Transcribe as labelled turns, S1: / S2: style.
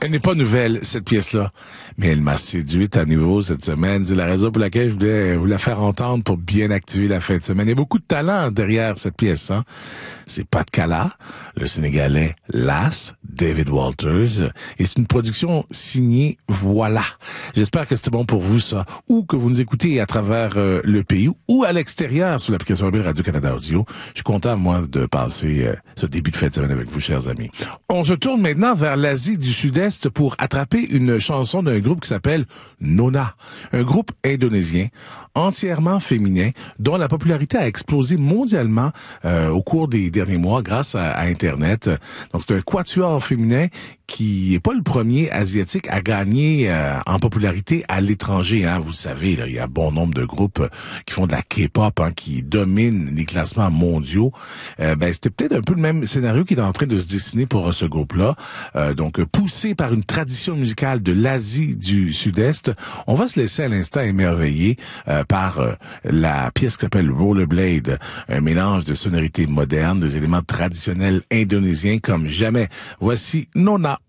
S1: Elle n'est pas nouvelle, cette pièce-là, mais elle m'a séduite à nouveau cette semaine. C'est la raison pour laquelle je voulais vous la faire entendre pour bien activer la fin de semaine. Il y a beaucoup de talent derrière cette pièce, hein. C'est Pat Cala, le Sénégalais Las, David Walters, et c'est une production signée Voilà. J'espère que c'était bon pour vous, ça, ou que vous nous écoutez à travers le pays, ou à l'extérieur sur l'application mobile Radio-Canada Audio. Je suis content, moi, de passer ce début de fin de semaine avec vous, chers amis. On se tourne maintenant vers l'Asie du Sud-Est pour attraper une chanson d'un groupe qui s'appelle Nona, un groupe indonésien entièrement féminin dont la popularité a explosé mondialement au cours des derniers mois grâce à Internet. Donc c'est un quatuor féminin qui est pas le premier asiatique à gagner en popularité à l'étranger. Hein. Vous le savez, là, il y a bon nombre de groupes qui font de la K-pop, hein, qui dominent les classements mondiaux. C'était peut-être un peu le même scénario qui est en train de se dessiner pour ce groupe-là. Donc poussé par une tradition musicale de l'Asie du Sud-Est, on va se laisser à l'instant émerveiller par la pièce qui s'appelle Rollerblade, un mélange de sonorités modernes, des éléments traditionnels indonésiens comme jamais. Voici Nona.